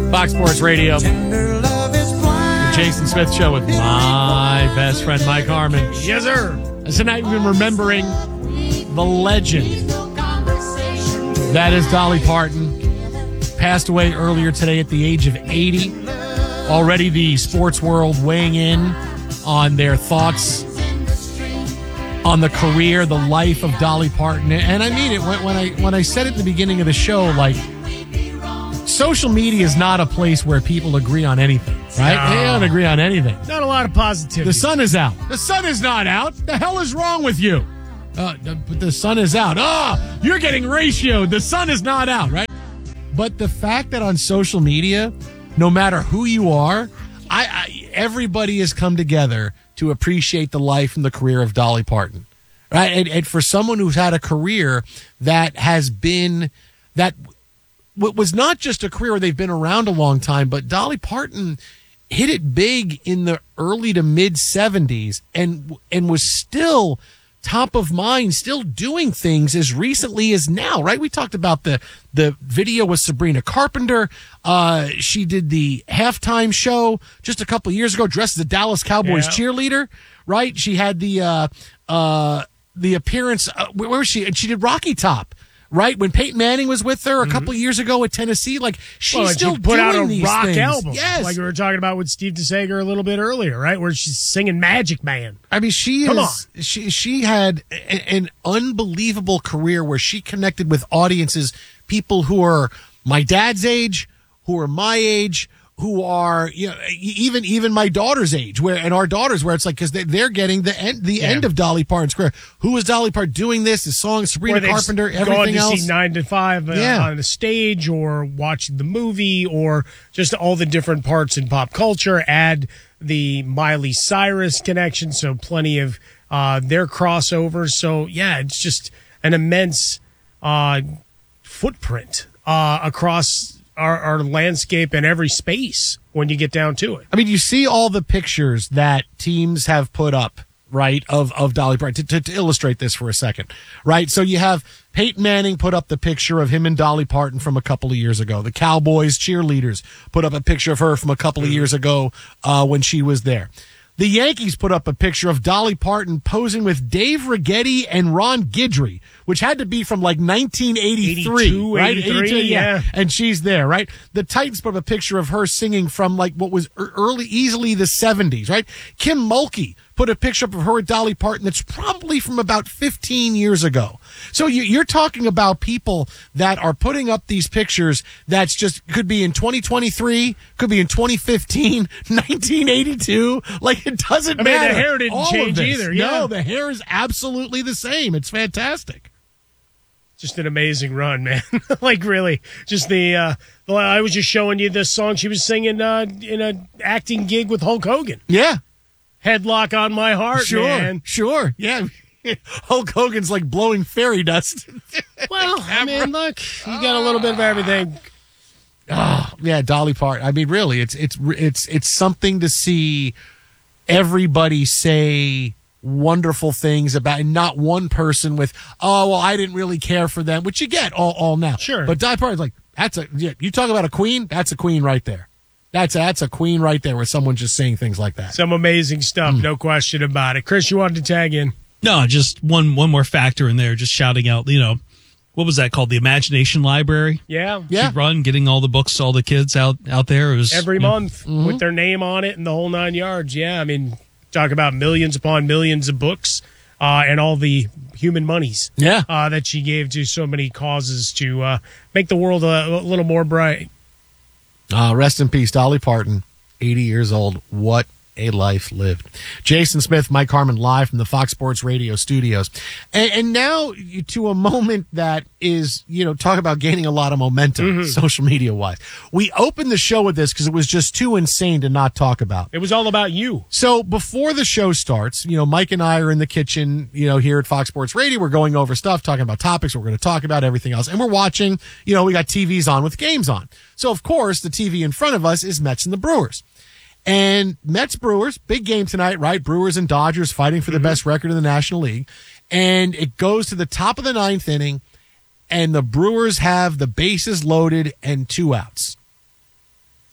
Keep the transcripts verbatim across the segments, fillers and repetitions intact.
Fox Sports Radio. The Jason Smith Show with my best friend, Mike Harmon. Yes, sir. Tonight we've been remembering the legend that is Dolly Parton. Passed away earlier today at the age of eighty. Already the sports world weighing in on their thoughts on the career, the life of Dolly Parton. And I mean it when, when I when I said it at the beginning of the show, like, social media is not a place where people agree on anything, right? No. They don't agree on anything. Not a lot of positivity. The sun is out. The sun is not out. The hell is wrong with you? Uh, the, the sun is out. Oh, you're getting ratioed. The sun is not out, right? But the fact that on social media, no matter who you are, I, I everybody has come together to appreciate the life and the career of Dolly Parton, right? And, and for someone who's had a career that has been, that w- was not just a career where they've been around a long time, but Dolly Parton hit it big in the early to mid seventies and and was still top of mind, still doing things as recently as now, right? We talked about the the video with Sabrina Carpenter. Uh, she did the halftime show just a couple of years ago, dressed as a Dallas Cowboys yeah. cheerleader, right? She had the uh, uh, the appearance. Uh, where was she? And she did Rocky Top. Right, when Peyton Manning was with her a mm-hmm. couple of years ago at Tennessee, like she's well, still she put doing out a these rock things. album, yes, like we were talking about with Steve DeSager a little bit earlier, right, where she's singing Magic Man. I mean, she Come is on. she she had a, an unbelievable career where she connected with audiences, people who are my dad's age, who are my age, who are, you know, even even my daughter's age, where and our daughters, where it's like, because they, they're getting the end the yeah. end of Dolly Parton's career. Who is Dolly Parton doing this? The song, Sabrina Carpenter, everything gone to else. See Nine to Five uh, yeah. on the stage, or watching the movie, or just all the different parts in pop culture. Add the Miley Cyrus connection, so plenty of uh, their crossovers. So yeah, it's just an immense uh, footprint uh, across Our, our landscape in every space when you get down to it. I mean, you see all the pictures that teams have put up, right, of, of Dolly Parton, to, to, to illustrate this for a second, right? So you have Peyton Manning put up the picture of him and Dolly Parton from a couple of years ago. The Cowboys cheerleaders put up a picture of her from a couple of years ago uh, when she was there. The Yankees put up a picture of Dolly Parton posing with Dave Righetti and Ron Guidry, which had to be from like nineteen eighty-three, eighty-two, right? eighty-three, yeah. yeah. And she's there, right? The Titans put up a picture of her singing from like what was early, easily the seventies, right? Kim Mulkey put a picture up of her with Dolly Parton that's probably from about fifteen years ago. So you, you're talking about people that are putting up these pictures that's just could be in twenty twenty-three, could be in twenty fifteen, nineteen eighty-two. Like, it doesn't I mean, matter. the hair didn't All change either. Yeah. No, the hair is absolutely the same. It's fantastic. Just an amazing run, man. Like, really, just the, uh, the, I was just showing you the song she was singing uh, in an acting gig with Hulk Hogan. Yeah. Headlock on My Heart, sure, man. Sure, yeah. Hulk Hogan's like blowing fairy dust. Well, I mean, look, you got a little bit of everything. Oh, yeah, Dolly Parton. I mean, really, it's it's it's it's something to see everybody say wonderful things about, and not one person with, oh, well, I didn't really care for them, which you get all, all now. Sure. But Dolly Parton's like, that's a, yeah, you talk about a queen, that's a queen right there. That's a, that's a queen right there, where someone's just saying things like that. Some amazing stuff, mm. no question about it. Chris, you wanted to tag in? No, just one one more factor in there, just shouting out, you know, what was that called? The Imagination Library? Yeah. Yeah. She'd run, getting all the books to all the kids out, out there. It was every you know, month mm-hmm. with their name on it and the whole nine yards. Yeah, I mean, talk about millions upon millions of books uh, and all the human monies yeah. uh, that she gave to so many causes to uh, make the world a, a little more bright. Uh, rest in peace, Dolly Parton, eighty years old. What a life lived. Jason Smith, Mike Harmon, live from the Fox Sports Radio studios. And, and now to a moment that is, you know, talk about gaining a lot of momentum, mm-hmm. social media wise. We opened the show with this because it was just too insane to not talk about. It was all about you. So before the show starts, you know, Mike and I are in the kitchen, you know, here at Fox Sports Radio. We're going over stuff, talking about topics we're going to talk about, everything else. And we're watching, you know, we got T Vs on with games on. So, of course, the T V in front of us is Mets and the Brewers. And Mets Brewers, big game tonight, right? Brewers and Dodgers fighting for the mm-hmm. best record in the National League. And it goes to the top of the ninth inning, and the Brewers have the bases loaded and two outs.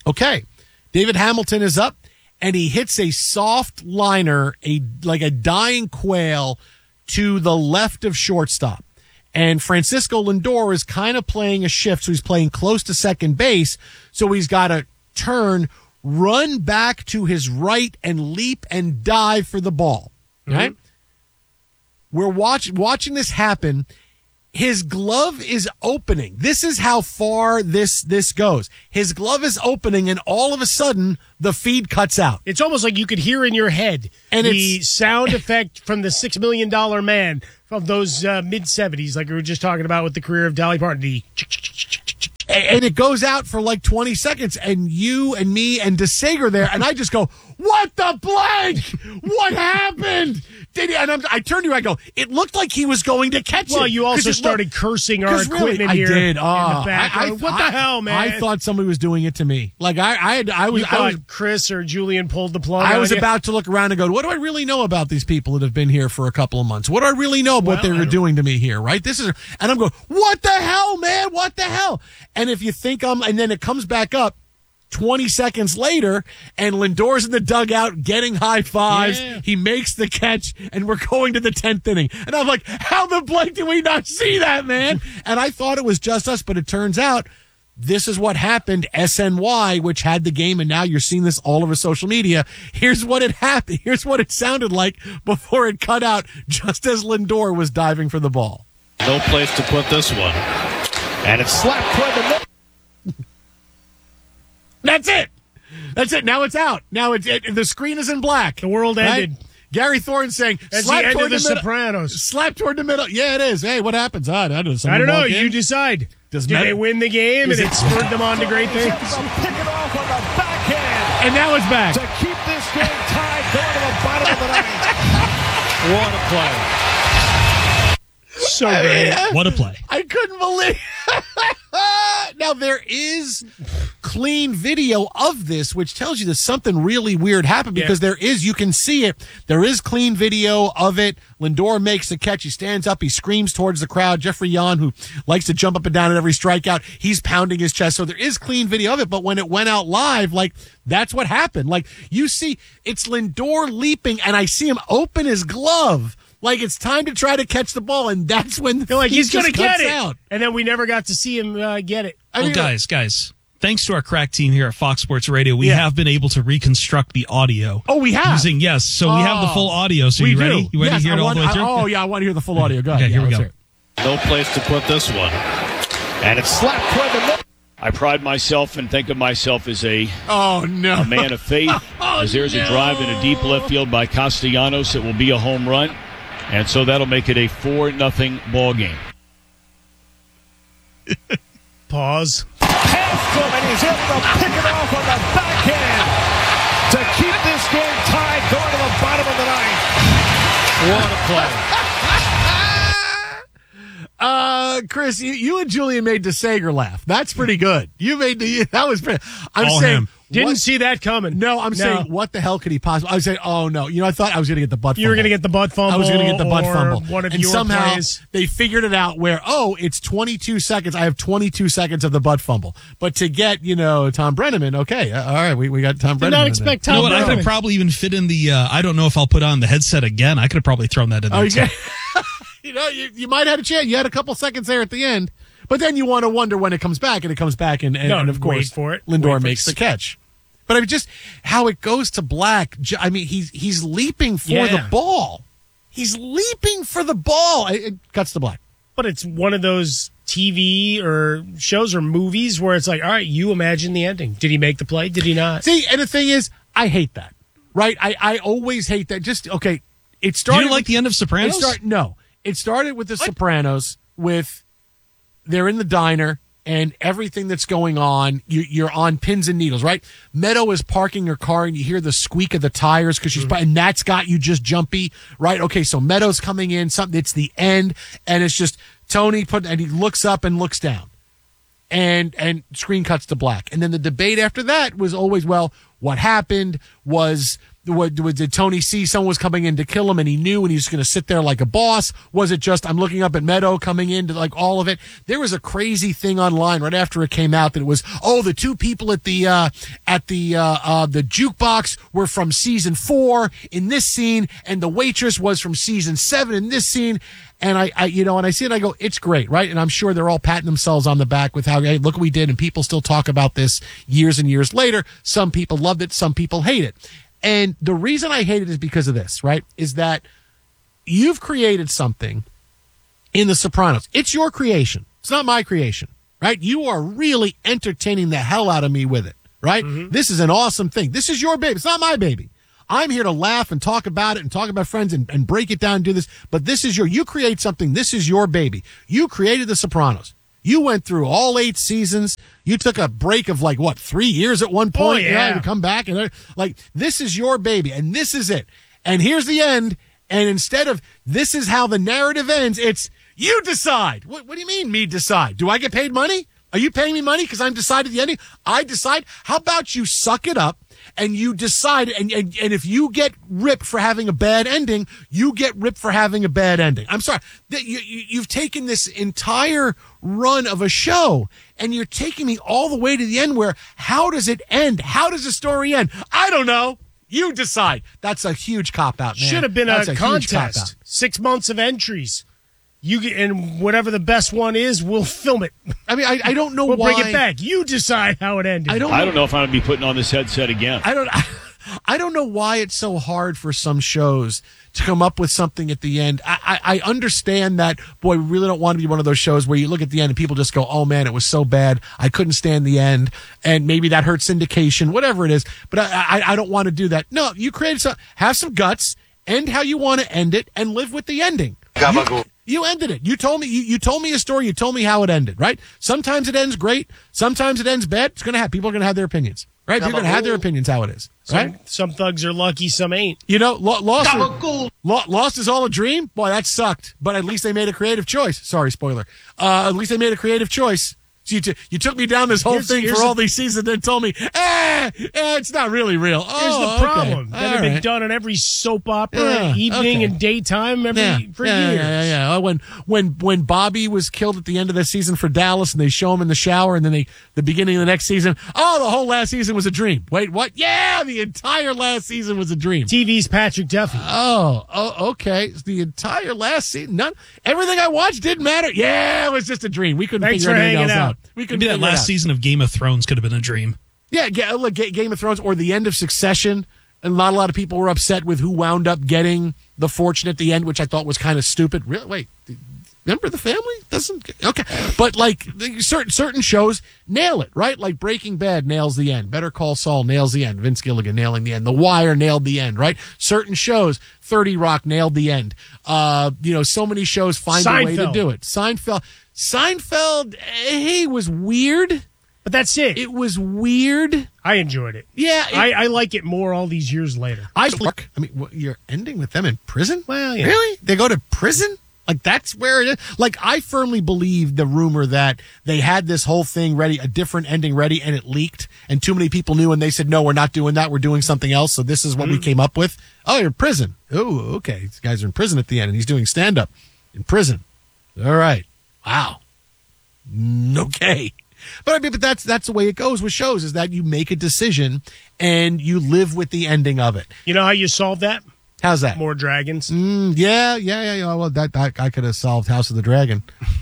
Okay, David Hamilton is up, and he hits a soft liner, a like a dying quail, to the left of shortstop. And Francisco Lindor is kind of playing a shift, so he's playing close to second base, so he's got to turn, run back to his right, and leap and dive for the ball. Right? Mm-hmm. We're watch, watching this happen. His glove is opening. This is how far this this goes. His glove is opening, and all of a sudden, the feed cuts out. It's almost like you could hear in your head and the sound effect from the Six Million Dollar Man from those uh, mid seventies, like we were just talking about with the career of Dolly Parton. The and it goes out for like twenty seconds, and you and me and DeSager there, and I just go, "What the blank? What happened?" Did he, and I'm, I turned to you, I go, it looked like he was going to catch well, it. Well, you also started looked, cursing our equipment really, here. I did. Oh, in the back. I, I, what I, the hell, man? I thought somebody was doing it to me. Like I, I, had, I was, you thought I was, Chris or Julian pulled the plug. I was on about to look around and go, what do I really know about these people that have been here for a couple of months? What do I really know about well, what they were doing to me here? Right? This is, and I'm going, what the hell, man? What the hell? And if you think I'm, and then it comes back up twenty seconds later, and Lindor's in the dugout getting high fives. Yeah. He makes the catch, and we're going to the tenth inning. And I'm like, how the blank did we not see that, man? And I thought it was just us, but it turns out this is what happened. S N Y, which had the game, and now you're seeing this all over social media. Here's what it happened. Here's what it sounded like before it cut out, just as Lindor was diving for the ball. No place to put this one. And it's slapped toward the middle. That's it. That's it. Now it's out. Now it's it, the screen is in black. The world ended. Right? Gary Thorne saying, "That's slap the end toward of the, the middle, Sopranos." Slap toward the middle. Yeah, it is. Hey, what happens? I, I don't know. I don't know. You decide. Does Did Met- they win the game Is and it- it spurred them on to great things? Pick it off on the backhand And now it's back. to keep this game tied going to the bottom of the ninth. What a play. So great. What a play. I couldn't believe. Now, there is clean video of this, which tells you that something really weird happened because Yeah. there is, you can see it. There is clean video of it. Lindor makes the catch. He stands up. He screams towards the crowd. Jeffrey Yon, who likes to jump up and down at every strikeout, he's pounding his chest. So there is clean video of it. But when it went out live, like, that's what happened. Like, you see, it's Lindor leaping, and I see him open his glove. Like it's time to try to catch the ball, and that's when They're like, he's going to get it. Out. And then we never got to see him uh, get it. I Well, mean, guys, guys, thanks to our crack team here at Fox Sports Radio, we Yeah. have been able to reconstruct the audio. Oh, we have? Using, yes. So we have the full audio. So we you do. ready? You ready Yes, to hear I it all want, the way I- through? oh, yeah, I want to hear the full audio. Go ahead. Okay, Yeah, here we let's go. hear it. No place to put this one. And it's slapped toward the middle. I pride myself and think of myself as a, Oh, no. a man of faith. Oh, as there's no. a drive in a deep left field by Castellanos. It will be a home run. And so that'll make it a four nothing ball game. Pause. Pass to him, and he's able to pick it off on the backhand to keep this game tied going to the bottom of the ninth. What a play. Uh, Chris, you, you and Julian made DeSager laugh. That's pretty good. You made the, that was pretty. I'm All saying, him. Didn't what- see that coming. No, I'm No. saying, what the hell could he possibly? I was saying, oh no, you know, I thought I was going to get the butt. You were fumble. going to get the butt fumble. I was going to get the butt or fumble. One of and your somehow plays. they figured it out where, oh, it's twenty-two seconds. I have twenty-two seconds of the butt fumble. But to get, you know, Tom Brenneman, okay, uh, all right, we, we got Tom Did Brenneman. not in expect there. You know Tom what? I could Brenneman. have probably even fit in the, uh, I don't know if I'll put on the headset again. I could have probably thrown that in there. Oh, too. yeah. You know, you, you might have had a chance. You had a couple seconds there at the end. But then you want to wonder when it comes back, and it comes back, and, and, No, and of wait course, for it. Lindor Wait for makes it. the catch. But I mean, just how it goes to black. j- I mean, he's he's leaping for Yeah. the ball. He's leaping for the ball. It, it cuts to black. But it's one of those T V or shows or movies where it's like, all right, you imagine the ending. Did he make the play? Did he not? See, and the thing is, I hate that. Right? I, I always hate that. Just okay. It You started. didn't like with- the end of It Sopranos? start, no, it started with The Sopranos. With they're in the diner and everything that's going on. You, you're on pins and needles, right? Meadow is parking her car and you hear the squeak of the tires because she's and that's got you just jumpy, right? Okay, so Meadow's coming in. Something. It's the end, and it's just Tony put and he looks up and looks down, and and screen cuts to black. And then the debate after that was always, well, what happened was What, what, did Tony see someone was coming in to kill him and he knew and he was going to sit there like a boss? Was it just I'm looking up at Meadow coming in to like all of it? There was a crazy thing online right after it came out that it was, oh, the two people at the uh, at the uh, uh, the jukebox were from season four in this scene, and the waitress was from season seven in this scene. And I, I, you know, and I see it, and I go, it's great, right? And I'm sure they're all patting themselves on the back with how, hey, look what we did, and people still talk about this years and years later. Some people loved it, some people hate it. And the reason I hate it is because of this, right? Is that you've created something in The Sopranos. It's your creation. It's not my creation, right? You are really entertaining the hell out of me with it, right? Mm-hmm. This is an awesome thing. This is your baby. It's not my baby. I'm here to laugh and talk about it and talk about friends and, and break it down and do this. But this is your, you create something. This is your baby. You created The Sopranos. You went through all eight seasons. You took a break of like, what, three years at one point? Oh, yeah. You know, to come back. And like, this is your baby and this is it. And here's the end. And instead of this is how the narrative ends, it's you decide. What, what do you mean me decide? Do I get paid money? Are you paying me money because I'm decided the ending? I decide. How about you suck it up and you decide, and, and and if you get ripped for having a bad ending, you get ripped for having a bad ending. I'm sorry. That you, you, you've taken this entire run of a show and you're taking me all the way to the end where how does it end? How does the story end? I don't know. You decide. That's a huge cop-out, man. Should have been That's a, a contest. Six months of entries. You get, and whatever the best one is, we'll film it. I mean, I, I don't know we'll why. bring it back. You decide how it ended. I don't. I don't know if I'm going to be putting on this headset again. I don't. I don't know why it's so hard for some shows to come up with something at the end. I, I, I understand that. Boy, we really don't want to be one of those shows where you look at the end and people just go, "Oh man, it was so bad. I couldn't stand the end," and maybe that hurts syndication, whatever it is. But I, I, I don't want to do that. No, you create some. Have some guts. End how you want to end it, and live with the ending. You, you ended it. You told me. You, you told me a story. You told me how it ended. Right? Sometimes it ends great. Sometimes it ends bad. It's going to have people are going to have their opinions. Right? They're going to have their opinions how it is. Right? Some, some thugs are lucky. Some ain't. You know, lo- lost. Are, lo- lost is all a dream. Boy, that sucked. But at least they made a creative choice. Sorry, spoiler. Uh, at least they made a creative choice. So you, t- you took me down this whole here's, thing here's for all the, these seasons and told me, eh, eh, it's not really real. Here's oh, the problem. Okay. That have been right. done on every soap opera, Yeah, evening okay. and daytime every Yeah, for yeah, years. Yeah, yeah, yeah. Oh, when when when Bobby was killed at the end of the season for Dallas, and they show him in the shower, and then they the beginning of the next season. Oh, the whole last season was a dream. Wait, what? Yeah, the entire last season was a dream. T V's Patrick Duffy. Oh, oh, okay. The entire last season, none, everything I watched didn't matter. Yeah, it was just a dream. We couldn't Thanks figure for anything else hanging out. out. We couldn't Maybe that figure it last out. season of Game of Thrones could have been a dream. Yeah, Ga- look, Ga- Game of Thrones or the end of Succession. And not a lot of people were upset with who wound up getting the fortune at the end, which I thought was kind of stupid. Really? Wait, remember the family? Doesn't okay, but like certain certain shows nail it, right? Like Breaking Bad nails the end. Better Call Saul nails the end. Vince Gilligan nailing the end. The Wire nailed the end, right? Certain shows, thirty Rock nailed the end. Uh, you know, so many shows find a way to Seinfeld. do it. Seinfeld, Seinfeld, hey, was weird. But that's it. It was weird. I enjoyed it. Yeah, it, I, I like it more all these years later. I look. I mean, what, you're ending with them in prison? Well, yeah. Really? They go to prison? Like that's where it is. Like I firmly believe the rumor that they had this whole thing ready, a different ending ready, and it leaked, and too many people knew, and they said, "No, we're not doing that. We're doing something else." So this is what mm. we came up with. Oh, you're in prison. Oh, okay. These guys are in prison at the end, and he's doing stand up in prison. All right. Wow. Mm, okay. But I mean, but that's that's the way it goes with shows, is that you make a decision and you live with the ending of it. You know how you solve that? How's that? More dragons. Mm, yeah, yeah, yeah, yeah. Well, that, that I could have solved House of the Dragon.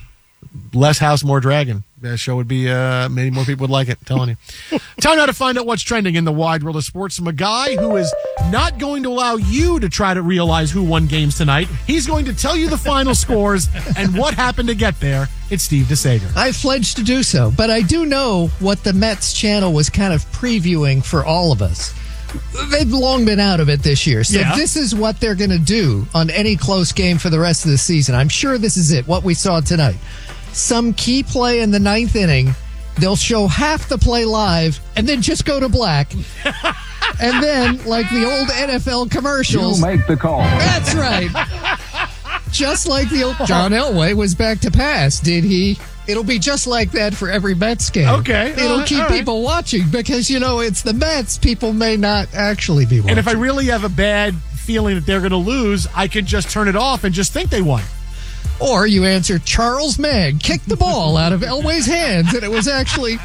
Less house, more dragon. That show would be, uh, many more people would like it. I'm telling you. Time now to find out what's trending in the wide world of sports from a guy who is not going to allow you to try to realize who won games tonight. He's going to tell you the final scores and what happened to get there. It's Steve DeSager. I pledged to do so, but I do know what the Mets channel was kind of previewing for all of us. They've long been out of it this year, so Yeah. this is what they're going to do on any close game for the rest of the season. I'm sure this is it, what we saw tonight. Some key play in the ninth inning, they'll show half the play live and then just go to black. And then, like the old N F L commercials. You make the call. That's right. Just like the old John Elway was back to pass, did he? It'll be just like that for every Mets game. Okay. It'll All right, keep all right. people watching because, you know, it's the Mets. People may not actually be watching. And if I really have a bad feeling that they're going to lose, I can just turn it off and just think they won. Or you answer, Charles Magg kicked the ball out of Elway's hands, and it was actually...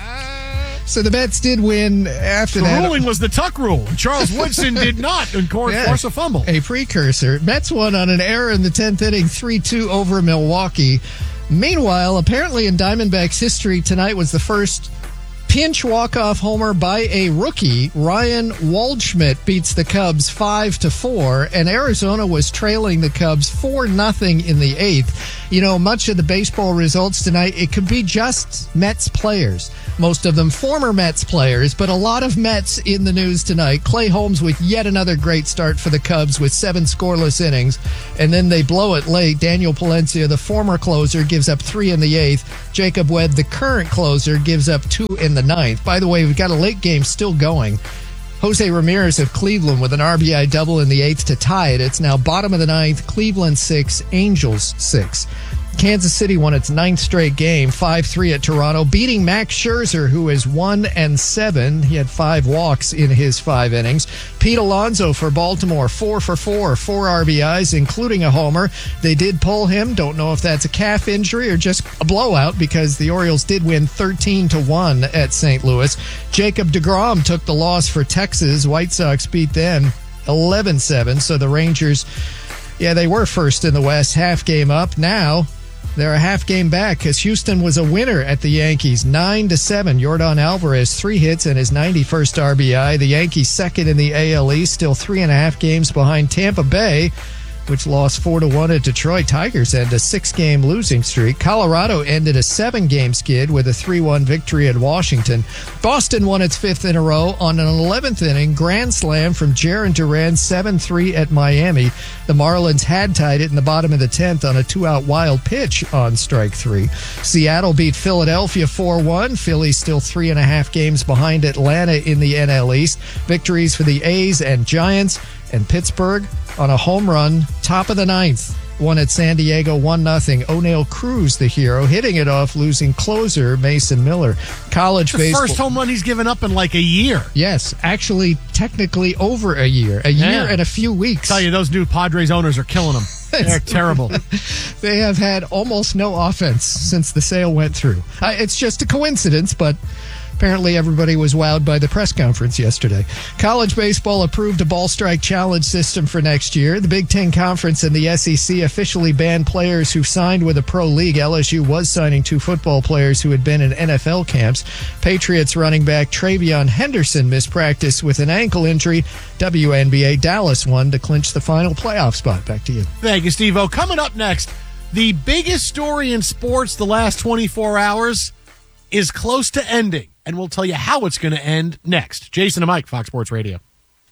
So the Mets did win after The that. ruling was the Tuck rule. And Charles Woodson did not and Corey Yeah. force a fumble. A precursor. Mets won on an error in the tenth inning, three two over Milwaukee. Meanwhile, apparently in Diamondbacks history, tonight was the first pinch walk-off homer by a rookie. Ryan Waldschmidt beats the Cubs five to four, and Arizona was trailing the Cubs four nothing in the eighth. You know, much of the baseball results tonight, it could be just Mets players. Most of them former Mets players, but a lot of Mets in the news tonight. Clay Holmes with yet another great start for the Cubs with seven scoreless innings, and then they blow it late. Daniel Palencia, the former closer, gives up three in the eighth. Jacob Webb, the current closer, gives up two in the ninth. By the way, we've got a late game still going. Jose Ramirez of Cleveland with an R B I double in the eighth to tie it. It's now bottom of the ninth, Cleveland six, Angels six. Kansas City won its ninth straight game, five three at Toronto, beating Max Scherzer, who is one and seven. He had five walks in his five innings. Pete Alonso for Baltimore, four for four, four R B Is, including a homer. They did pull him. Don't know if that's a calf injury or just a blowout because the Orioles did win thirteen to one at Saint Louis. Jacob deGrom took the loss for Texas. White Sox beat them eleven seven. So the Rangers, yeah, they were first in the West, half game up. Now they're a half game back because Houston was a winner at the Yankees, nine to seven. Yordan Alvarez, three hits and his ninety-first R B I. The Yankees second in the A L East, still three and a half games behind Tampa Bay, which lost four to one at Detroit. Tigers end a six-game losing streak. Colorado ended a seven-game skid with a three one victory at Washington. Boston won its fifth in a row on an eleventh inning grand slam from Jarren Duran, seven three at Miami. The Marlins had tied it in the bottom of the tenth on a two-out wild pitch on strike three. Seattle beat Philadelphia four one. Philly still three and a half games behind Atlanta in the N L East. Victories for the A's and Giants. And Pittsburgh on a home run, top of the ninth, won at San Diego one nothing. O'Neill Cruz, the hero, hitting it off, losing closer Mason Miller. College The baseball. first home run he's given up in like a year. Yes, actually, technically over a year. A year Yeah. and a few weeks. Tell you, those new Padres owners are killing them. They're terrible. They have had almost no offense since the sale went through. Uh, it's just a coincidence, but apparently everybody was wowed by the press conference yesterday. College baseball approved a ball strike challenge system for next year. The Big Ten Conference and the S E C officially banned players who signed with a pro league. L S U was signing two football players who had been in N F L camps. Patriots running back Travion Henderson missed practice with an ankle injury. W N B A Dallas won to clinch the final playoff spot. Back to you. Thank you, Steve-O. Coming up next, the biggest story in sports the last twenty-four hours is close to ending, and we'll tell you how it's going to end next. Jason and Mike, Fox Sports Radio.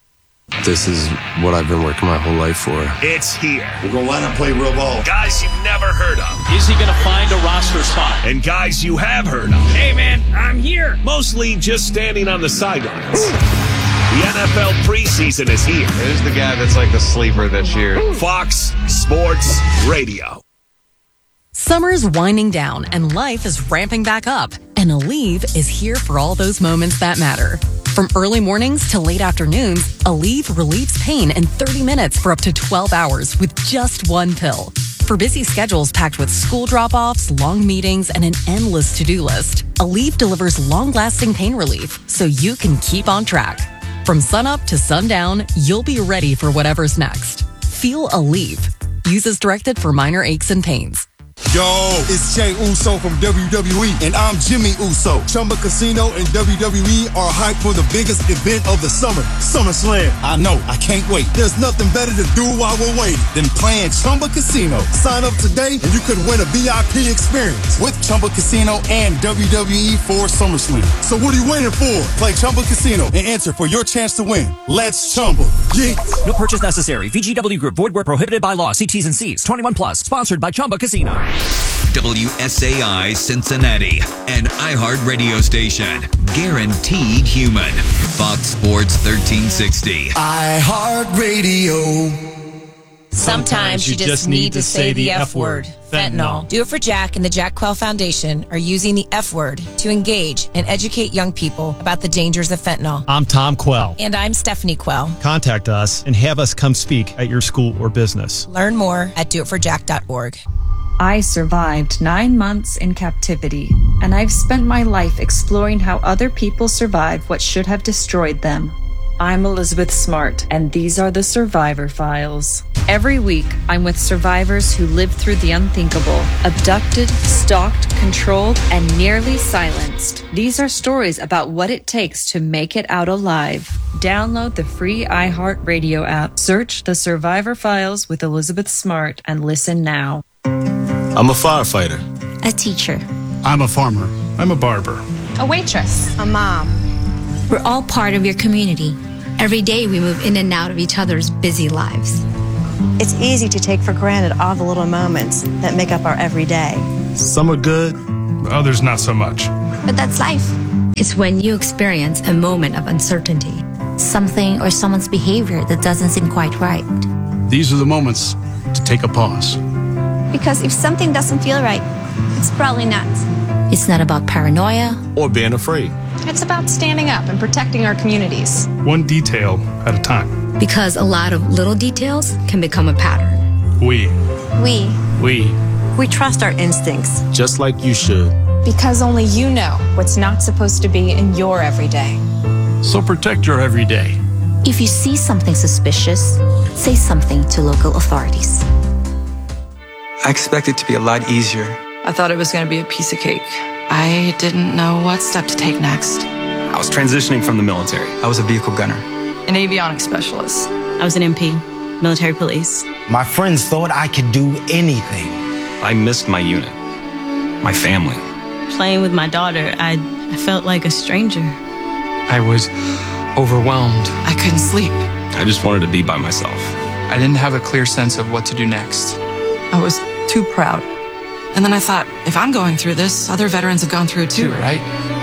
This is what I've been working my whole life for. It's here. We're going to line up, play real ball. Guys you've never heard of. Is he going to find a roster spot? And guys you have heard of. Hey, man, I'm here. Mostly just standing on the sidelines. The N F L preseason is here. Who's the guy that's like the sleeper this year? Fox Sports Radio. Summer's winding down and life is ramping back up. And Aleve is here for all those moments that matter. From early mornings to late afternoons, Aleve relieves pain in thirty minutes for up to twelve hours with just one pill. For busy schedules packed with school drop-offs, long meetings, and an endless to-do list, Aleve delivers long-lasting pain relief so you can keep on track. From sunup to sundown, you'll be ready for whatever's next. Feel Aleve. Use as directed for minor aches and pains. Yo, it's Jay Uso from W W E, and I'm Jimmy Uso. Chumba Casino and W W E are hyped for the biggest event of the summer, SummerSlam. I know, I can't wait. There's nothing better to do while we're waiting than playing Chumba Casino. Sign up today and you could win a V I P experience with Chumba Casino and W W E for SummerSlam. So what are you waiting for? Play Chumba Casino and enter for your chance to win. Let's Chumba. Yeah. No purchase necessary. V G W Group. Void where prohibited by law. See T's and C's. twenty-one plus. Sponsored by Chumba Casino. W S A I Cincinnati, an iHeart radio station. Guaranteed human. Fox Sports thirteen sixty. iHeart Radio. Sometimes you just need to say the F word. Fentanyl. Do It for Jack and the Jack Quell Foundation are using the F word to engage and educate young people about the dangers of fentanyl. I'm Tom Quell. And I'm Stephanie Quell. Contact us and have us come speak at your school or business. Learn more at do it for jack dot org. I survived nine months in captivity, and I've spent my life exploring how other people survived what should have destroyed them. I'm Elizabeth Smart, and these are the Survivor Files. Every week, I'm with survivors who lived through the unthinkable, abducted, stalked, controlled, and nearly silenced. These are stories about what it takes to make it out alive. Download the free iHeartRadio app, search The Survivor Files with Elizabeth Smart, and listen now. I'm a firefighter. A teacher. I'm a farmer. I'm a barber. A waitress. A mom. We're all part of your community. Every day we move in and out of each other's busy lives. It's easy to take for granted all the little moments that make up our everyday. Some are good, others not so much. But that's life. It's when you experience a moment of uncertainty. Something or someone's behavior that doesn't seem quite right. These are the moments to take a pause. Because if something doesn't feel right, it's probably not. It's not about paranoia or being afraid. It's about standing up and protecting our communities. One detail at a time. Because a lot of little details can become a pattern. We. We. We. We trust our instincts. Just like you should. Because only you know what's not supposed to be in your everyday. So protect your everyday. If you see something suspicious, say something to local authorities. I expected it to be a lot easier. I thought it was going to be a piece of cake. I didn't know what step to take next. I was transitioning from the military. I was a vehicle gunner. An avionics specialist. I was an M P, military police. My friends thought I could do anything. I missed my unit, my family. Playing with my daughter, I, I felt like a stranger. I was overwhelmed. I couldn't sleep. I just wanted to be by myself. I didn't have a clear sense of what to do next. I was too proud. And then I thought, if I'm going through this, other veterans have gone through it too, right?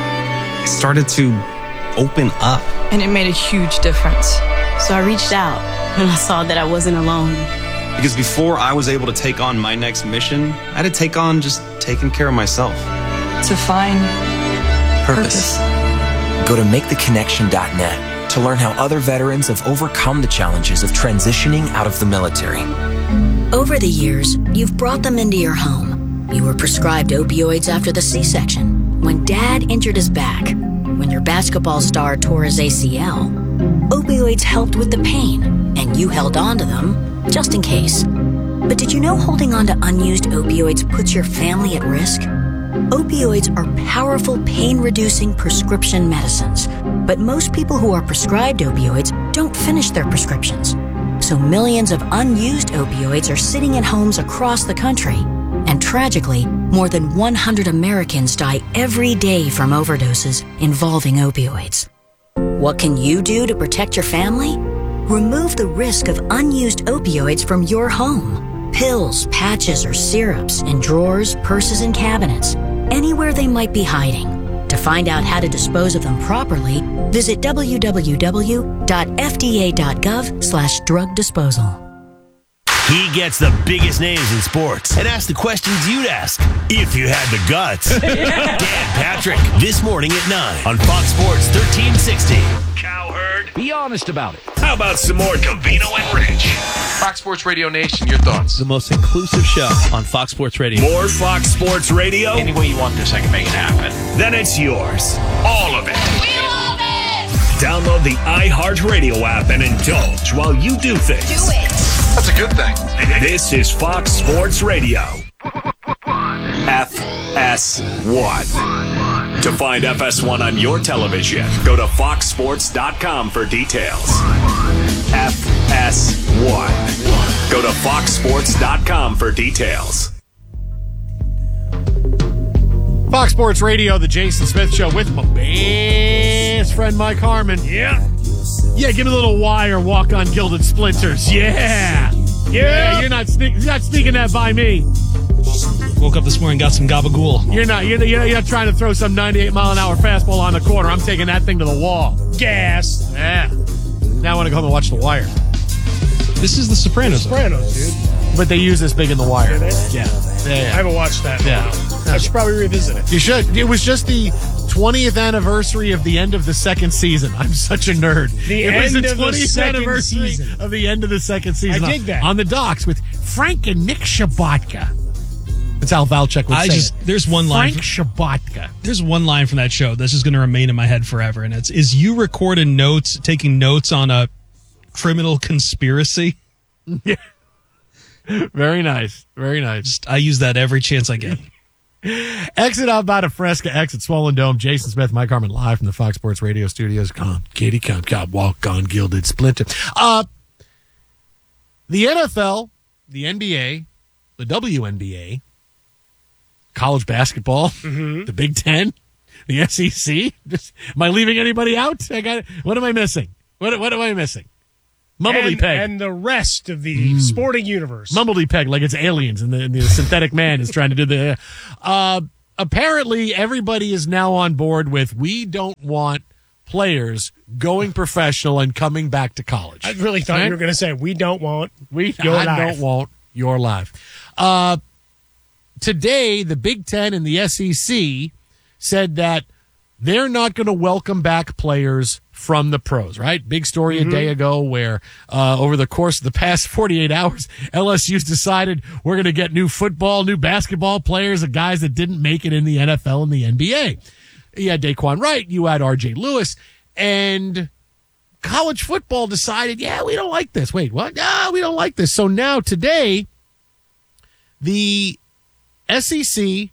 I started to open up. And it made a huge difference. So I reached out and I saw that I wasn't alone. Because before I was able to take on my next mission, I had to take on just taking care of myself. To find purpose. purpose. Go to make the connection dot net to learn how other veterans have overcome the challenges of transitioning out of the military. Over the years, you've brought them into your home. You were prescribed opioids after the C-section, when Dad injured his back, when your basketball star tore his A C L. Opioids helped with the pain, and you held on to them just in case. But did you know holding on to unused opioids puts your family at risk? Opioids are powerful pain-reducing prescription medicines, but most people who are prescribed opioids don't finish their prescriptions. So millions of unused opioids are sitting in homes across the country. And tragically, more than one hundred Americans die every day from overdoses involving opioids. What can you do to protect your family? Remove the risk of unused opioids from your home. Pills, patches, or syrups in drawers, purses, and cabinets, anywhere they might be hiding. To find out how to dispose of them properly, visit w w w dot f d a dot gov slash drug disposal. He gets the biggest names in sports and asks the questions you'd ask if you had the guts. Dan Patrick, this morning at nine on Fox Sports thirteen sixty. Cowherd, be honest about it. How about some more Covino and Rich? Fox Sports Radio Nation, your thoughts? The most inclusive show on Fox Sports Radio. More Fox Sports Radio? Any way you want this, I can make it happen. Then it's yours. All of it. We love it! Download the iHeartRadio app and indulge while you do things. Do it! That's a good thing. This is Fox Sports Radio. F S one. To find F S one on your television, go to fox sports dot com for details. F S one. Go to fox sports dot com for details. Fox Sports Radio, the Jason Smith Show with my best friend Mike Harmon. Yeah. Yeah, give me a little wire, walk on gilded splinters. Yeah. Yeah, yeah you're not, sneak, you're not sneaking that by me. Woke up this morning, got some gabagool. You're not, you're, you're, you're not trying to throw some ninety-eight mile an hour fastball on the corner. I'm taking that thing to the wall. Gas. Yeah. Now I want to go home and watch The Wire. This is The Sopranos. Sopranos, dude. But they use this big in The Wire. Do they? Yeah. Yeah, yeah. I haven't watched that in a Yeah. while. I should probably revisit it. You should. It was just the twentieth anniversary of the end of the second season. I'm such a nerd. The it end was the of the twentieth second anniversary season. of the end of the second season. I dig that. On the docks with Frank and Nick Shabatka. That's how Valchek would I say just it. there's one line. Frank Shabatka. There's one line from that show that's just going to remain in my head forever, and it's is you recording notes, taking notes on a criminal conspiracy. Yeah. Very nice. Very nice. Just, I use that every chance I get. Exit out by the Fresca, exit Swollen Dome. Jason Smith, Mike Harmon, live from the Fox Sports Radio studios. Come, Katie, come, come, walk on Gilded Splinter. Uh, the N F L, the N B A, the W N B A, college basketball, Mm-hmm. the Big Ten, the S E C. Just, am I leaving anybody out? I got. What am I missing? What What am I missing? Mumbledy and, Peg. and the rest of the sporting universe. Mumbledy Peg, like it's aliens and the, and the synthetic man is trying to do the. Uh, apparently, everybody is now on board with we don't want players going professional and coming back to college. I really thought Right? you were going to say we don't want We your I life. don't want your life. Uh, today, the Big Ten and the S E C said that they're not going to welcome back players from the pros, right? Big story Mm-hmm. a day ago where uh, over the course of the past forty-eight hours, L S U's decided we're going to get new football, new basketball players, and guys that didn't make it in the N F L and the N B A. You had Daquan Wright, you had R J Lewis, and college football decided, yeah, we don't like this. Wait, what? No, we don't like this. So now today, the S E C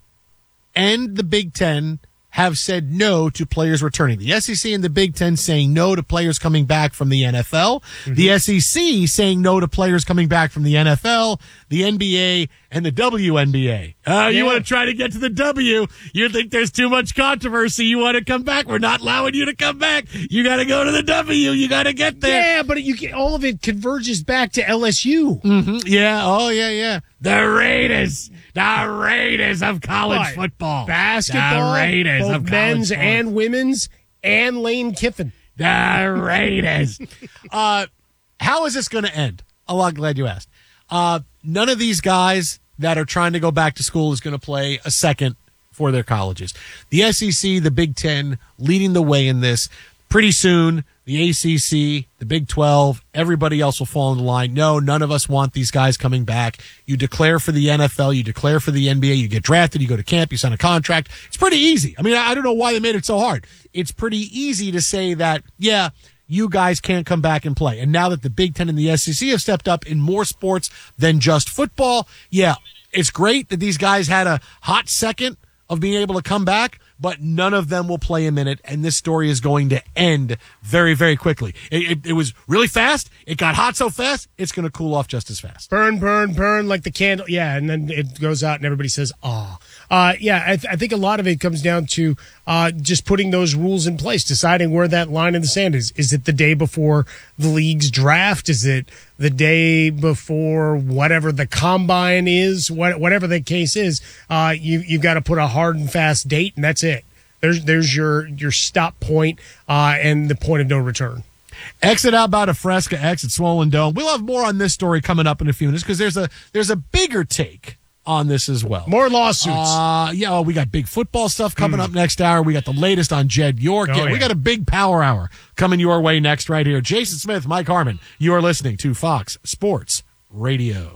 and the Big Ten have said no to players returning. The S E C and the Big Ten saying no to players coming back from the N F L. Mm-hmm. The S E C saying no to players coming back from the N F L, the N B A, and the W N B A. Uh, Yeah. You want to try to get to the W. You think there's too much controversy. You want to come back. We're not allowing you to come back. You got to go to the W. You got to get there. Yeah, but you get, all of it converges back to L S U. Mm-hmm. Yeah. Oh, yeah, yeah. The Raiders. The Raiders of college What? football. Basketball, The Raiders both of college men's football. and women's, and Lane Kiffin. The Raiders. uh, how is this going to end? Oh, I'm glad you asked. Uh, none of these guys that are trying to go back to school is going to play a second for their colleges. The S E C, the Big Ten, leading the way in this. Pretty soon, the A C C, the Big twelve, everybody else will fall in the line. No, none of us want these guys coming back. You declare for the N F L, you declare for the N B A, you get drafted, you go to camp, you sign a contract. It's pretty easy. I mean, I don't know why they made it so hard. It's pretty easy to say that, yeah, you guys can't come back and play. And now that the Big Ten and the S E C have stepped up in more sports than just football, yeah, it's great that these guys had a hot second of being able to come back, but none of them will play a minute, and this story is going to end very, very quickly. It, it, it was really fast. It got hot so fast, it's going to cool off just as fast. Burn, burn, burn like the candle. Yeah, and then it goes out and everybody says, ah. Uh, yeah, I, th- I think a lot of it comes down to uh, just putting those rules in place, deciding where that line in the sand is. Is it the day before the league's draft? Is it the day before whatever the combine is? What, whatever the case is, uh, you, you've got to put a hard and fast date, and that's it. There's there's your, your stop point, uh, and the point of no return. Exit out by the Fresca, exit Swollen Dome. We'll have more on this story coming up in a few minutes because there's a there's a bigger take on this as well. More lawsuits. Uh, yeah, well, we got big football stuff coming mm. up next hour. We got the latest on Jed York. Oh, yeah, yeah. We got a big power hour coming your way next right here. Jason Smith, Mike Harmon. You are listening to Fox Sports Radio.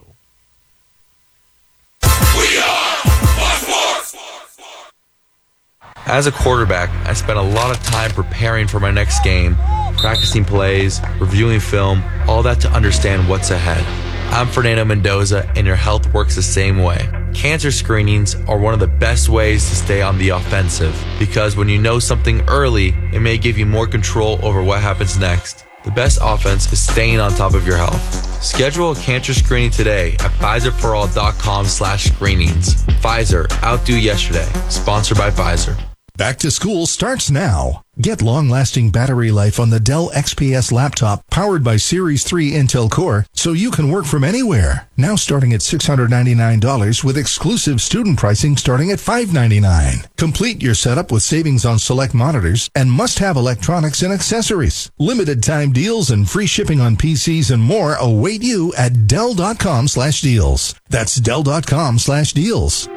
We are Fox Sports. As a quarterback, I spent a lot of time preparing for my next game, practicing plays, reviewing film, all that to understand what's ahead. I'm Fernando Mendoza, and your health works the same way. Cancer screenings are one of the best ways to stay on the offensive, because when you know something early, it may give you more control over what happens next. The best offense is staying on top of your health. Schedule a cancer screening today at Pfizer for all dot com slash screenings. Pfizer, outdo yesterday. Sponsored by Pfizer. Back to school starts now. Get long-lasting battery life on the Dell X P S laptop powered by Series three Intel Core so you can work from anywhere. Now starting at six hundred ninety-nine dollars with exclusive student pricing starting at five hundred ninety-nine dollars. Complete your setup with savings on select monitors and must-have electronics and accessories. Limited time deals and free shipping on P Cs and more await you at Dell.com slash deals. That's Dell.com slash deals.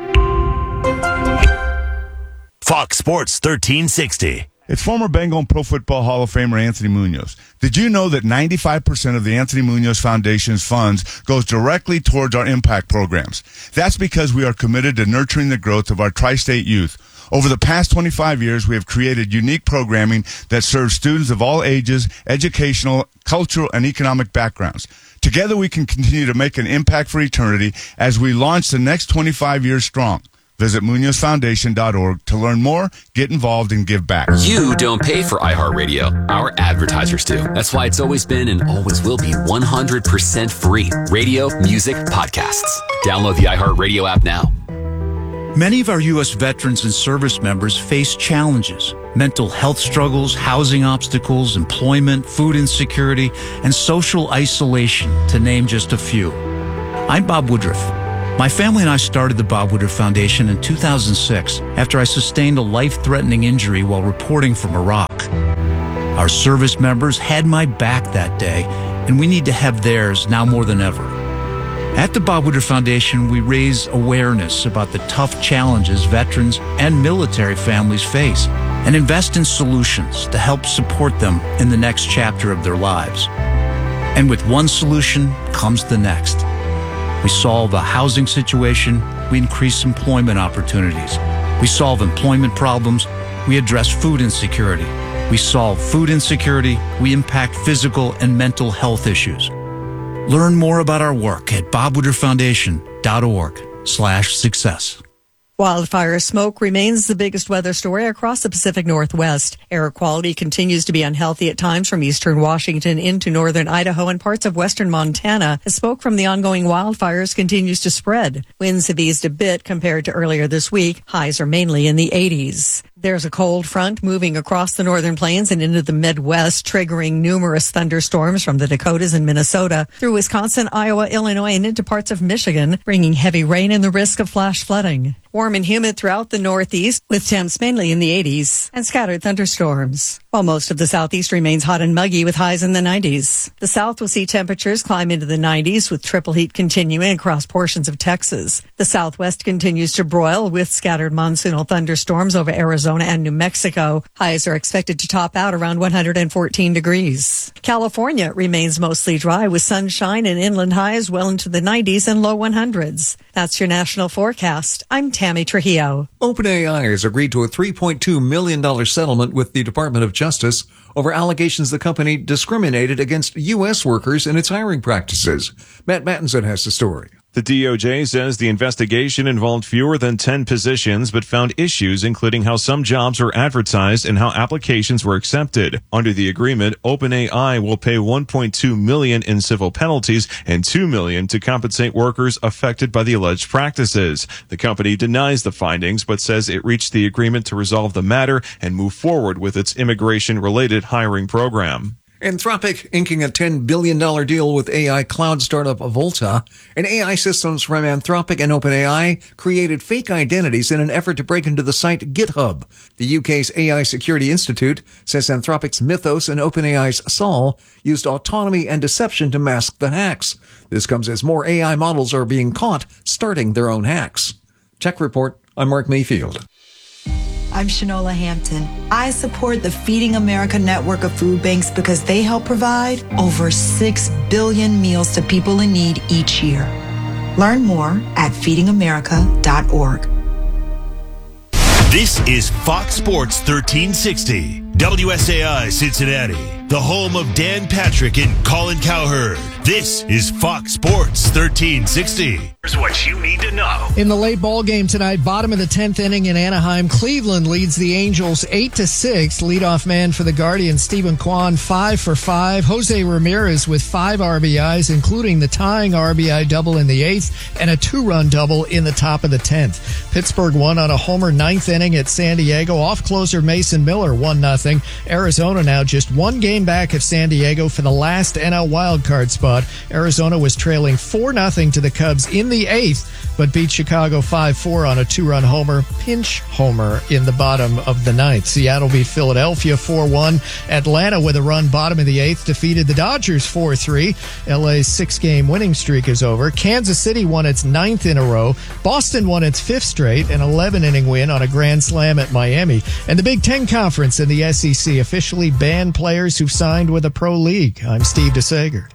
Fox Sports thirteen sixty. It's former Bengal and Pro Football Hall of Famer Anthony Munoz. Did you know that ninety-five percent of the Anthony Munoz Foundation's funds goes directly towards our impact programs? That's because we are committed to nurturing the growth of our tri-state youth. Over the past twenty-five years, we have created unique programming that serves students of all ages, educational, cultural, and economic backgrounds. Together, we can continue to make an impact for eternity as we launch the next twenty-five years strong. Visit Munoz Foundation dot org to learn more, get involved, and give back. You don't pay for iHeartRadio. Our advertisers do. That's why it's always been and always will be one hundred percent free. Radio, music, podcasts. Download the iHeartRadio app now. Many of our U S veterans and service members face challenges. Mental health struggles, housing obstacles, employment, food insecurity, and social isolation, to name just a few. I'm Bob Woodruff. My family and I started the Bob Woodruff Foundation in two thousand six after I sustained a life-threatening injury while reporting from Iraq. Our service members had my back that day, and we need to have theirs now more than ever. At the Bob Woodruff Foundation, we raise awareness about the tough challenges veterans and military families face and invest in solutions to help support them in the next chapter of their lives. And with one solution comes the next. We solve a housing situation, we increase employment opportunities. We solve employment problems, we address food insecurity. We solve food insecurity, we impact physical and mental health issues. Learn more about our work at Bob Woodruff Foundation dot org slash success. Wildfire smoke remains the biggest weather story across the Pacific Northwest. Air quality continues to be unhealthy at times from eastern Washington into northern Idaho and parts of western Montana as smoke from the ongoing wildfires continues to spread. Winds have eased a bit compared to earlier this week. Highs are mainly in the eighties. There's a cold front moving across the northern plains and into the Midwest, triggering numerous thunderstorms from the Dakotas and Minnesota through Wisconsin, Iowa, Illinois, and into parts of Michigan, bringing heavy rain and the risk of flash flooding. Warm and humid throughout the Northeast, with temps mainly in the eighties, and scattered thunderstorms. While most of the Southeast remains hot and muggy with highs in the nineties. The South will see temperatures climb into the nineties, with triple heat continuing across portions of Texas. The Southwest continues to broil with scattered monsoonal thunderstorms over Arizona and New Mexico. Highs are expected to top out around one hundred fourteen degrees. California remains mostly dry with sunshine and inland highs well into the nineties and low hundreds. That's your national forecast. I'm Tammy Trujillo. OpenAI has agreed to a three point two million dollars settlement with the Department of Justice over allegations the company discriminated against U S workers in its hiring practices. Matt Mattinson has the story. The D O J says the investigation involved fewer than ten positions, but found issues including how some jobs were advertised and how applications were accepted. Under the agreement, OpenAI will pay one point two million dollars in civil penalties and two million dollars to compensate workers affected by the alleged practices. The company denies the findings, but says it reached the agreement to resolve the matter and move forward with its immigration-related hiring program. Anthropic inking a ten billion dollars deal with A I cloud startup Volta, and A I systems from Anthropic and OpenAI created fake identities in an effort to break into the site GitHub. The U K's A I Security Institute says Anthropic's Mythos and OpenAI's Sol used autonomy and deception to mask the hacks. This comes as more A I models are being caught starting their own hacks. Tech Report, I'm Mark Mayfield. I'm Shanola Hampton. I support the Feeding America network of food banks because they help provide over six billion meals to people in need each year. Learn more at feeding america dot org. This is Fox Sports thirteen sixty, W S A I Cincinnati, the home of Dan Patrick and Colin Cowherd. This is Fox Sports thirteen sixty. Here's what you need to know. In the late ball game tonight, bottom of the tenth inning in Anaheim, Cleveland leads the Angels eight to six. Leadoff man for the Guardians, Stephen Kwan, five for five. Jose Ramirez with five R B Is, including the tying R B I double in the eighth and a two-run double in the top of the tenth. Pittsburgh won on a homer ninth inning at San Diego. Off closer Mason Miller, one nothing. Arizona now just one game back of San Diego for the last N L wildcard spot. Arizona was trailing four nothing to the Cubs in the eighth, but beat Chicago five four on a two-run homer, pinch homer in the bottom of the ninth. Seattle beat Philadelphia four one. Atlanta, with a run bottom of the eighth, defeated the Dodgers four three. L A's six-game winning streak is over. Kansas City won its ninth in a row. Boston won its fifth straight, an eleven-inning win on a grand slam at Miami. And the Big Ten Conference and the S E C officially banned players who've signed with a pro league. I'm Steve DeSager.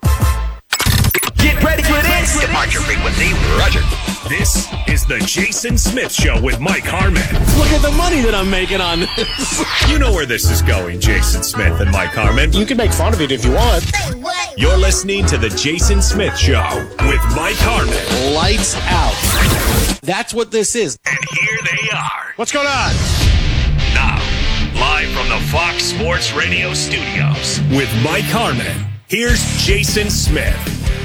Get ready for this. Departure frequency, Roger. This is the Jason Smith Show with Mike Harmon. Look at the money that I'm making on this. You know where this is going, Jason Smith and Mike Harmon. You can make fun of it if you want. You're listening to the Jason Smith Show with Mike Harmon. Lights out. That's what this is. And here they are. What's going on? Now, live from the Fox Sports Radio studios with Mike Harmon. Here's Jason Smith.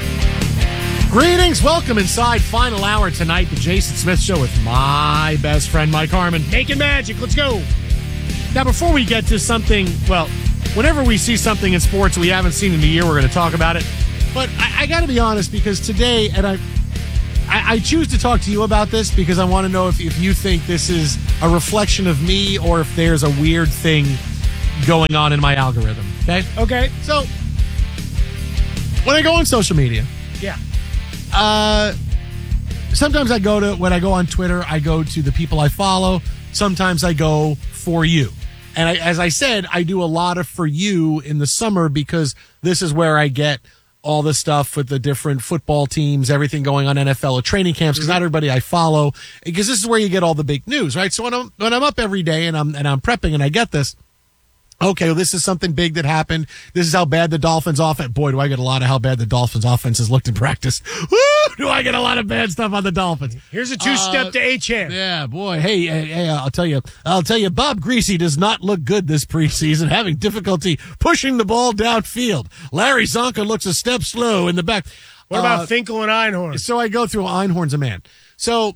Greetings. Welcome inside final hour tonight, the Jason Smith Show with my best friend, Mike Harmon. Making magic. Let's go. Now, before we get to something, well, whenever we see something in sports we haven't seen in a year, we're going to talk about it. But I, I got to be honest, because today, and I, I I choose to talk to you about this because I want to know if, if you think this is a reflection of me or if there's a weird thing going on in my algorithm. Okay? Okay. So, when I go on social media, yeah. Uh, sometimes I go to, when I go on Twitter, I go to the people I follow. Sometimes I go for you. And I, as I said, I do a lot of for you in the summer because this is where I get all the stuff with the different football teams, everything going on N F L or training camps, because not everybody I follow, because this is where you get all the big news, right? So when I'm, when I'm up every day and I'm, and I'm prepping and I get this, okay, well, this is something big that happened. This is how bad the Dolphins offense. Boy, do I get a lot of how bad the Dolphins offense has looked in practice. Woo! Do I get a lot of bad stuff on the Dolphins? Here's a two-step uh, to H-Ham. Yeah, boy. Hey, hey, hey, I'll tell you. I'll tell you. Bob Greasy does not look good this preseason, having difficulty pushing the ball downfield. Larry Zonka looks a step slow in the back. What about uh, Finkel and Einhorn? So I go through Einhorn's a man. So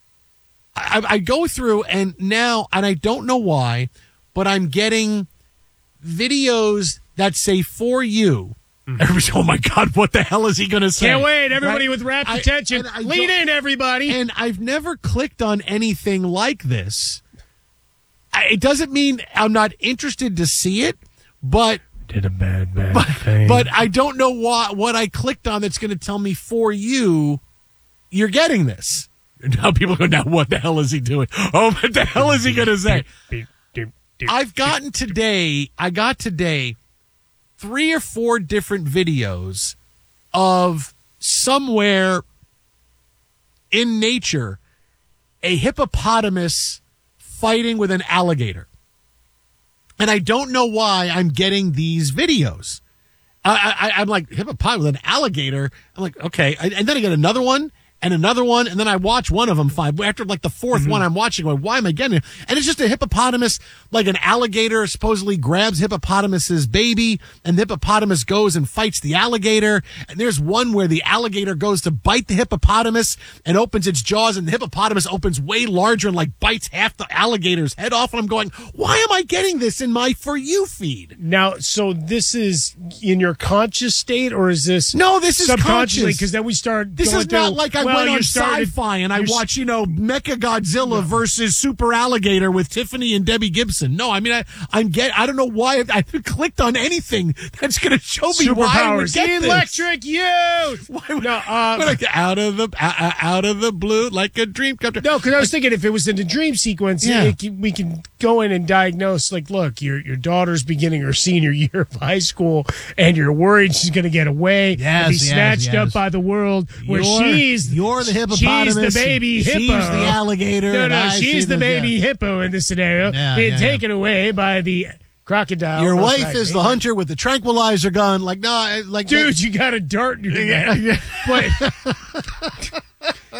I, I go through, and now, and I don't know why, but I'm getting videos that say for you. Everybody's, oh my God, what the hell is he going to say? Can't wait. Everybody right? with rapt I, attention. I Lean in, everybody. And I've never clicked on anything like this. I, it doesn't mean I'm not interested to see it, but did a bad, bad but, thing. But I don't know what, what I clicked on that's going to tell me for you, you're getting this. And now people go, now what the hell is he doing? Oh, what the hell is he going to say? I've gotten today, I got today three or four different videos of somewhere in nature a hippopotamus fighting with an alligator. And I don't know why I'm getting these videos. I, I, I'm like, hippopotamus with an alligator? I'm like, okay. I, and then I get another one. And another one, and then I watch one of them five. After like the fourth mm-hmm. one I'm watching, going, why am I getting it? And it's just a hippopotamus, like an alligator supposedly grabs hippopotamus's baby, and the hippopotamus goes and fights the alligator. And there's one where the alligator goes to bite the hippopotamus and opens its jaws, and the hippopotamus opens way larger and like bites half the alligator's head off. And I'm going, why am I getting this in my For You feed? Now, so this is in your conscious state, or is this no? This is subconsciously? conscious. Because then we start. This going is not through, like I well, went on started, Sci-Fi and I watch, you know, Mecha Godzilla no. versus Super Alligator with Tiffany and Debbie Gibson. No, I mean, I, I'm get. I don't know why I, I clicked on anything that's going to show me why I would get Electric youth. Why would, no, uh, like out of the uh, out of the blue like a dream come true. No, because I was thinking if it was in the dream sequence, yeah. it, we can go in and diagnose. Like, look, your your daughter's beginning her senior year of high school, and you're worried she's going to get away yes, and be yes, snatched yes. up by the world. Where you're, she's you're the hippopotamus. She's the baby hippo. She's the alligator. No, no, I she's the, the baby yeah. hippo in this scenario. Yeah, being yeah, taken yeah. away by the crocodile. Your wife right, is right. the hunter with the tranquilizer gun. Like, no, like, dude, they, you got a dart in your yeah, neck. yeah. But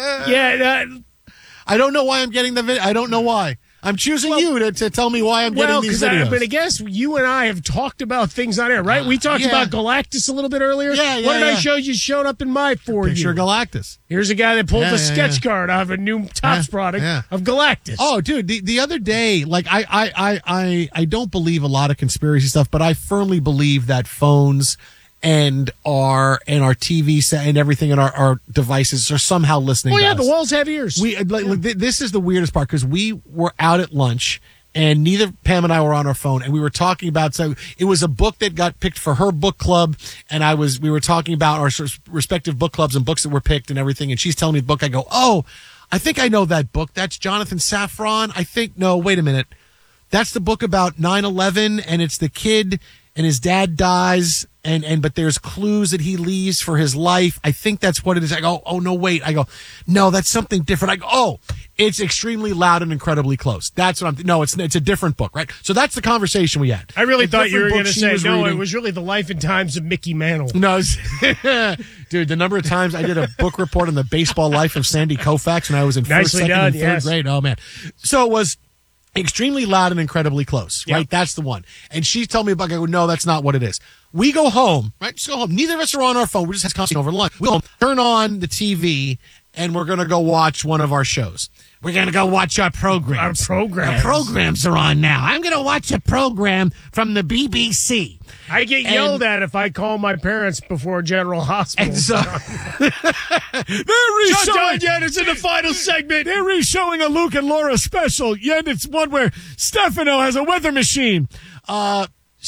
Yeah, uh, I don't know why I'm getting the video. I don't know why. I'm choosing well, you to, to tell me why I'm well, getting these videos. I, but I guess you and I have talked about things on air, right? We talked yeah. about Galactus a little bit earlier. Yeah, yeah, What did yeah. I show you? Showed up in my for Picture you. of Galactus. Here's a guy that pulled yeah, the yeah, sketch yeah. card out of a new Topps yeah, product yeah. of Galactus. Oh, dude, the, the other day, like, I, I, I, I, I don't believe a lot of conspiracy stuff, but I firmly believe that phones and our and our T V set and everything in our, our devices are somehow listening Oh, to yeah, us. the walls have ears. We like, yeah. like, this is the weirdest part because we were out at lunch and neither Pam and I were on our phone and we were talking about so it was a book that got picked for her book club and I was we were talking about our respective book clubs and books that were picked and everything and she's telling me the book. I go, oh, I think I know that book. That's Jonathan Safran. I think no, wait a minute. That's the book about nine eleven and it's the kid and his dad dies and, and but there's clues that he leaves for his life. I think that's what it is. I go, oh, no, wait. I go, no, that's something different. I go, oh, it's extremely loud and incredibly close. That's what I'm, th- no, it's it's a different book, right? So that's the conversation we had. I really The thought you were different going to book she say, was no, reading. it was really the life and times of Mickey Mantle. No, it's- dude, the number of times I did a book report on the baseball life of Sandy Koufax when I was in first, Nicely second, done, and third yes. grade. Oh, man. So it was extremely loud and incredibly close, Yep. right? That's the one. And she told me about it. I go, no, that's not what it is. We go home, right? Just go home. Neither of us are on our phone. We're just having over lunch. We'll turn on the T V and we're going to go watch one of our shows. We're going to go watch our programs. Our programs. Our programs are on now. I'm going to watch a program from the B B C. I get And- yelled at if I call my parents before General Hospital. And so they're Shut re-showing. down yet. It's in the final segment. They're re-showing a Luke and Laura special. Yet it's one where Stefano has a weather machine. Uh,